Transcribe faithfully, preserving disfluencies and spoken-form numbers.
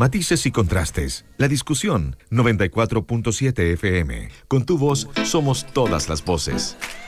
matices y contrastes. La discusión, noventa y cuatro punto siete F M. Con tu voz somos todas las voces.